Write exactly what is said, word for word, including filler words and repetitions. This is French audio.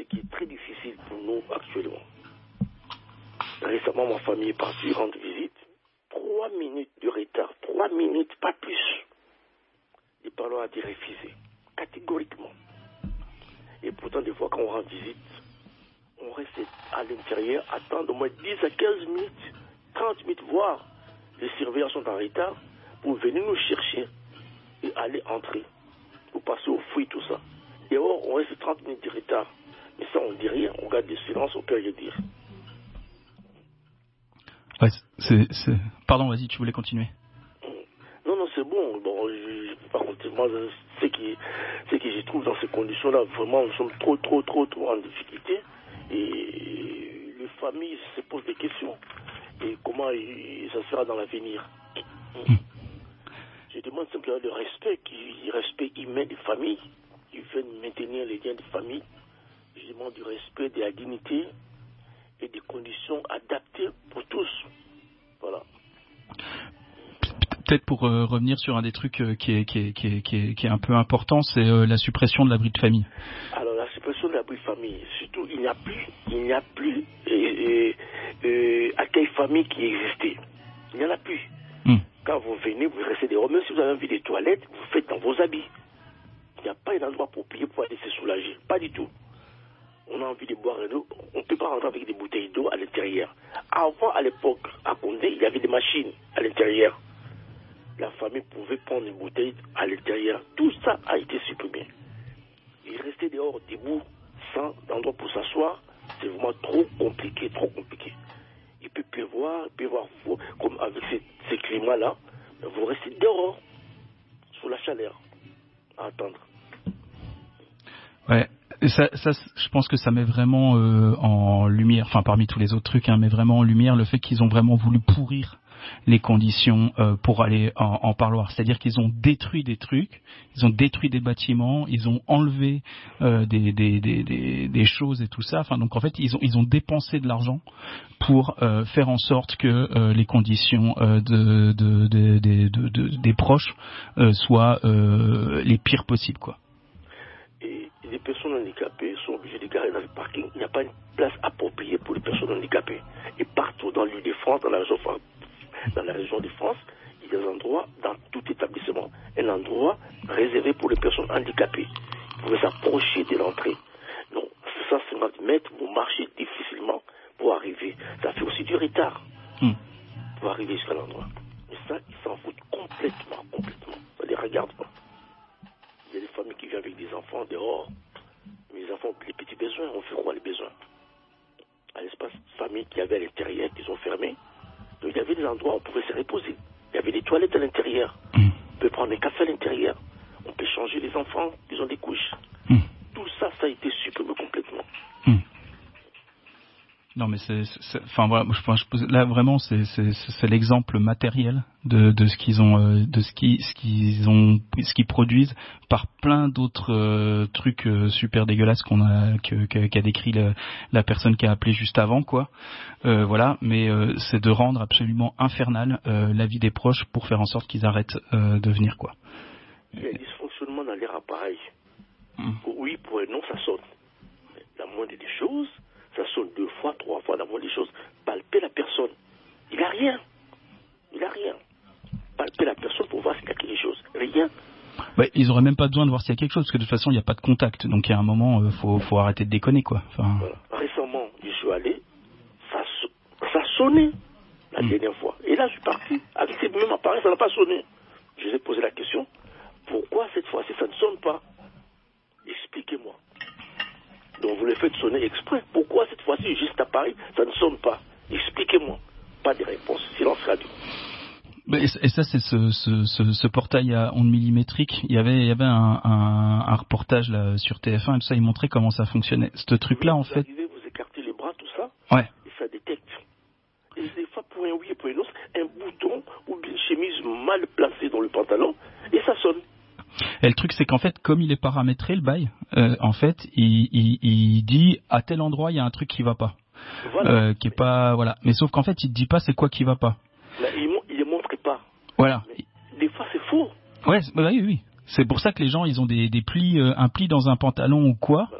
qui est très difficile pour nous actuellement. Récemment, ma famille est partie rendre visite. Trois minutes de retard, trois minutes, pas plus. Les parents ont été refusés, catégoriquement. Et pourtant, des fois, quand on rend visite, on reste à l'intérieur, attendre au moins dix à quinze minutes, trente minutes, voire les surveillants sont en retard pour venir nous chercher et aller entrer, pour passer au fouille, tout ça. Et or, on reste trente minutes de retard. Mais ça, on ne dit rien, on garde le silence, on peut rien dire. Ouais, c'est, c'est... Pardon, vas-y, tu voulais continuer. Non, non, c'est bon. Bon, je, par contre, moi, ce qui, ce que je trouve dans ces conditions-là, vraiment, nous sommes trop, trop, trop, trop en difficulté. Et les familles se posent des questions. Et comment ça sera dans l'avenir. Mmh. Je demande simplement le respect, le respect humain des familles, qui veut maintenir les liens de famille. Je demande du respect, de la dignité et des conditions adaptées pour tous. Voilà. Peut-être pour euh, revenir sur un des trucs euh, qui, est, qui, est, qui, est, qui, est, qui est un peu important, c'est euh, la suppression de l'abri de famille. Alors la suppression de l'abri de famille, surtout il n'y a plus, il n'y a plus euh, euh, accueil famille qui existait. Il n'y en a plus. Mm. Quand vous venez, vous restez dehors. Même si vous avez envie des toilettes, vous faites dans vos habits. Il n'y a pas un endroit approprié pour aller se soulager. Pas du tout. On a envie de boire de l'eau, on ne peut pas rentrer avec des bouteilles d'eau à l'intérieur. Avant, à l'époque, à Condé, il y avait des machines à l'intérieur. La famille pouvait prendre une bouteille à l'intérieur. Tout ça a été supprimé. Et rester dehors, debout, sans endroit pour s'asseoir, c'est vraiment trop compliqué, trop compliqué. Il peut pleuvoir, il peut avoir froid, comme avec ces, ces climats-là, vous restez dehors, sous la chaleur, à attendre. Ouais. Ça, ça, je pense que ça met vraiment euh, en lumière, enfin parmi tous les autres trucs, hein, mais vraiment en lumière le fait qu'ils ont vraiment voulu pourrir les conditions euh, pour aller en, en parloir. C'est-à-dire qu'ils ont détruit des trucs, ils ont détruit des bâtiments, ils ont enlevé euh, des, des, des, des, des choses et tout ça. Enfin, donc en fait, ils ont, ils ont dépensé de l'argent pour euh, faire en sorte que euh, les conditions euh, de, de, de, de, de, de, des proches euh, soient euh, les pires possibles, quoi. Les personnes handicapées sont obligées de garer dans le parking. Il n'y a pas une place appropriée pour les personnes handicapées. Et partout dans l'île de France, dans la région, dans la région de France, il y a des endroits, dans tout établissement, un endroit réservé pour les personnes handicapées. Vous pouvez s'approcher de l'entrée. Donc, ça, cinquante mètres, vous marchez difficilement pour arriver. Ça fait aussi du retard mm. pour arriver jusqu'à l'endroit. Mais ça, ils s'en foutent complètement, complètement. Ça ne les regarde pas. Il y a des familles qui viennent avec des enfants dehors. Mais les enfants ont les petits besoins. On fait quoi les besoins? À l'espace famille qui avait à l'intérieur, qu'ils ont fermé. Donc il y avait des endroits où on pouvait se reposer. Il y avait des toilettes à l'intérieur. Mm. On peut prendre des cafés à l'intérieur. On peut changer les enfants, ils ont des couches. Mm. Tout ça, ça a été supprimé complètement. Mm. Non mais c'est, c'est, enfin voilà, je pense là vraiment c'est, c'est, c'est l'exemple matériel de, de ce qu'ils ont, de ce qui, ce qu'ils ont, ce qu'ils produisent par plein d'autres euh, trucs euh, super dégueulasses qu'on a, que, que, qu'a décrit le, la personne qui a appelé juste avant, quoi. Euh, voilà, mais euh, c'est de rendre absolument infernal euh, la vie des proches pour faire en sorte qu'ils arrêtent euh, de venir, quoi. Il y a un dysfonctionnement dans leur appareil. Mm. Oui, pour un non, ça sonne. Mais la moindre des choses. Ça sonne deux fois, trois fois, la moindre des choses. Palper la personne. Il n'a rien. Il n'a rien. Palper la personne pour voir s'il y a quelque chose. Rien. Ouais, ils n'auraient même pas besoin de voir s'il y a quelque chose, parce que de toute façon, il n'y a pas de contact. Donc, il y a un moment, il euh, faut, faut arrêter de déconner, quoi. Enfin... Voilà. Récemment, je suis allé, ça, ça sonnait la mmh. dernière fois. Et là, je suis parti. Avec ces mêmes appareils, ça n'a pas sonné. Je lui ai posé la question. Pourquoi cette fois-ci, ça ne sonne pas? Expliquez-moi. Donc vous le faites sonner exprès. Pourquoi cette fois-ci, juste à Paris, ça ne sonne pas? Expliquez-moi. Pas de réponse. Silence radio. Et ça, c'est ce, ce, ce, ce portail à ondes millimétriques. Il y avait, il y avait un, un, un reportage là, sur T F un et tout ça. Il montrait comment ça fonctionnait. Ce truc-là, oui, en vous fait. Arrivez, vous écartez les bras, tout ça. Ouais. Et ça détecte. Et des fois, pour un oui et pour un non, un bouton ou une chemise mal placée dans le pantalon, et ça sonne. Et le truc, c'est qu'en fait, comme il est paramétré, le bail, euh, en fait, il, il, il dit à tel endroit, il y a un truc qui va pas. Voilà. Euh, qui est pas, voilà. Mais sauf qu'en fait, il te dit pas c'est quoi qui va pas. Là, il, il ne montre pas. Voilà. Mais des fois, c'est faux. Ouais, bah oui, oui. C'est pour ça que les gens, ils ont des, des plis, euh, un pli dans un pantalon ou quoi.